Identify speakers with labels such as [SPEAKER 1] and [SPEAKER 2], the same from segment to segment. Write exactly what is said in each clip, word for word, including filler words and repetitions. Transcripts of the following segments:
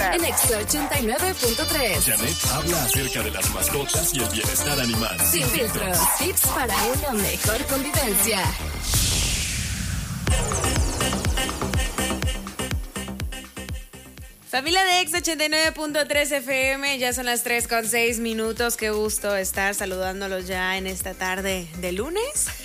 [SPEAKER 1] En Extra ochenta y nueve punto tres.
[SPEAKER 2] Janet habla acerca de las mascotas y el bienestar animal.
[SPEAKER 1] Sin filtros. Tips para una mejor convivencia.
[SPEAKER 3] Familia de Extra ochenta y nueve punto tres F M, ya son las tres con seis minutos. Qué gusto estar saludándolos ya en esta tarde de lunes.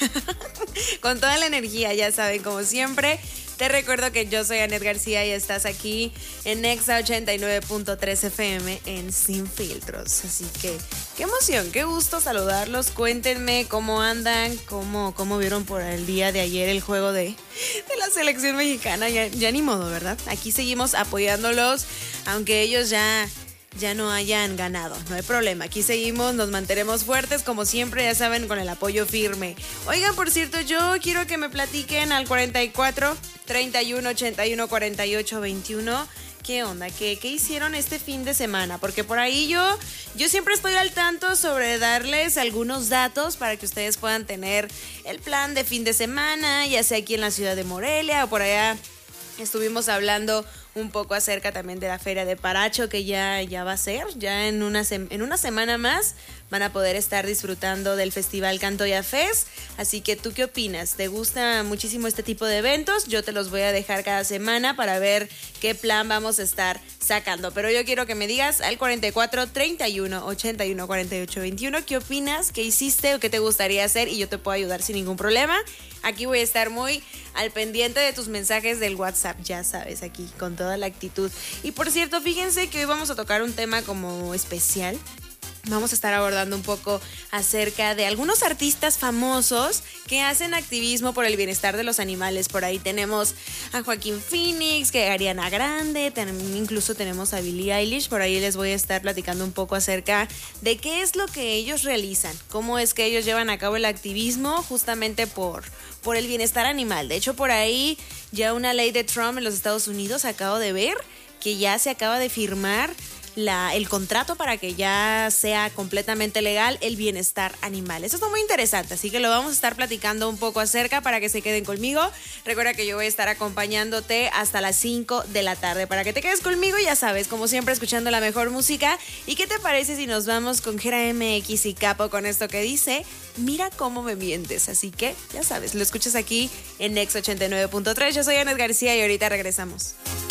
[SPEAKER 3] Con toda la energía, ya saben, como siempre. Te recuerdo que yo soy Anet García y estás aquí en Exa ochenta y nueve punto tres F M en Sin Filtros. Así que qué emoción, qué gusto saludarlos. Cuéntenme cómo andan, cómo, cómo vieron por el día de ayer el juego de, de la selección mexicana. Ya, ya ni modo, ¿verdad? Aquí seguimos apoyándolos, aunque ellos ya... ya no hayan ganado, no hay problema, aquí seguimos, nos mantenemos fuertes como siempre, ya saben, con el apoyo firme. Oigan, por cierto, yo quiero que me platiquen al cuarenta y cuatro, treinta y uno, ochenta y uno, cuarenta y ocho, veintiuno. ¿Qué onda? ¿Qué, ¿Qué hicieron este fin de semana? Porque por ahí yo, yo siempre estoy al tanto sobre darles algunos datos para que ustedes puedan tener el plan de fin de semana, ya sea aquí en la ciudad de Morelia o por allá. Estuvimos hablando un poco acerca también de la Feria de Paracho, que ya, ya va a ser, ya en una, en una semana más van a poder estar disfrutando del Festival Cantoya Fest. Así que, ¿tú qué opinas? ¿Te gusta muchísimo este tipo de eventos? Yo te los voy a dejar cada semana para ver qué plan vamos a estar sacando. Pero yo quiero que me digas al cuarenta y cuatro, treinta y uno, ochenta y uno, cuarenta y ocho, veintiuno, ¿qué opinas? ¿Qué hiciste o qué te gustaría hacer? Y yo te puedo ayudar sin ningún problema. Aquí voy a estar muy al pendiente de tus mensajes del WhatsApp, ya sabes, aquí con toda la actitud. Y por cierto, fíjense que hoy vamos a tocar un tema como especial. Vamos a estar abordando un poco acerca de algunos artistas famosos que hacen activismo por el bienestar de los animales. Por ahí tenemos a Joaquín Phoenix, que Ariana Grande, ten, incluso tenemos a Billie Eilish. Por ahí les voy a estar platicando un poco acerca de qué es lo que ellos realizan, cómo es que ellos llevan a cabo el activismo justamente por, por el bienestar animal. De hecho, por ahí ya una ley de Trump en los Estados Unidos acabo de ver que ya se acaba de firmar La, el contrato para que ya sea completamente legal el bienestar animal. Eso está muy interesante, así que lo vamos a estar platicando un poco acerca para que se queden conmigo. Recuerda que yo voy a estar acompañándote hasta las cinco de la tarde para que te quedes conmigo, ya sabes, como siempre escuchando la mejor música. ¿Y qué te parece si nos vamos con Gera M X y Capo con esto que dice Mira cómo me mientes? Así que ya sabes, lo escuchas aquí en Exa ochenta y nueve punto tres. Yo soy Anet García y ahorita regresamos.